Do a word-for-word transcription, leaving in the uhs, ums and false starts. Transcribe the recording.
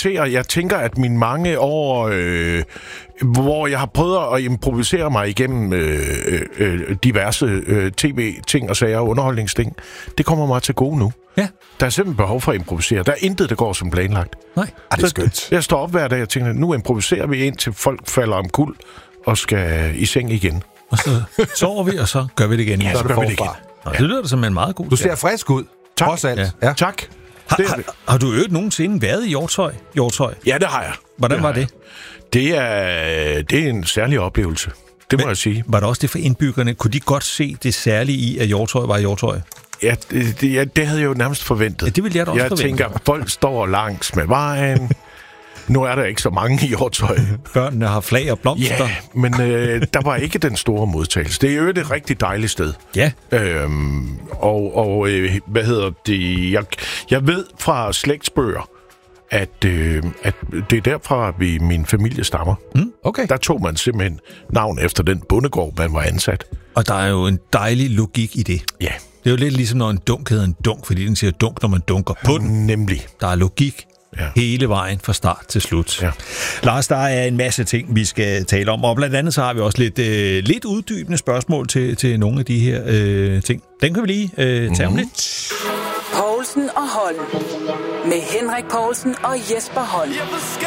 improvisere. Jeg tænker, at mine mange år, øh, hvor jeg har prøvet at improvisere mig igennem øh, øh, diverse øh, tv-ting og sager og underholdningsting, det kommer mig til gode nu. Ja. Der er simpelthen behov for at improvisere. Der er intet, der går som planlagt. Nej. Ej, det er skønt. Jeg står op hver dag og tænker, nu improviserer vi ind til folk falder om kul og skal i seng igen. Og så sover vi, og så gør vi det igen. Ja, så gør vi det igen. Nå, det lyder da som en meget god. Du ser frisk ud. Tak. Trods alt. Ja. Ja. Tak. Har, Det er har, det. har du øvrigt nogensinde været i Hjortshøj? Hjortshøj? Ja, det har jeg. Hvordan det var har det? Det er, det er en særlig oplevelse. Det må Men, jeg sige. Var det også det for indbyggerne? Kunne de godt se det særlige i, at Hjortshøj var i Hjortshøj? Ja, det, det, ja, det havde jeg jo nærmest forventet. Ja, det ville jeg da også jeg forvente. Jeg tænker, folk står langs med vejen. Nu er der ikke så mange i Hjortshøj. Børnene har flag og blomster. Ja, men øh, der var ikke den store modtagelse. Det er jo et rigtig dejligt sted. Ja. Øhm, og og øh, hvad hedder det? Jeg, jeg ved fra slægtsbøger, at, øh, at det er derfra, vi min familie stammer. Mm, okay. Der tog man simpelthen navn efter den bondegård, man var ansat. Og der er jo en dejlig logik i det. Ja. Det er jo lidt ligesom, når en dunk hedder en dunk, fordi den siger dunk, når man dunker på den. Nemlig. Der er logik Ja. hele vejen fra start til slut. Ja. Lars, der er en masse ting, vi skal tale om, og blandt andet så har vi også lidt, øh, lidt uddybende spørgsmål til, til nogle af de her øh, ting. Den kan vi lige øh, tage mm-hmm. om lidt. Poulsen og Holm. Med Henrik Poulsen og Jesper Holm.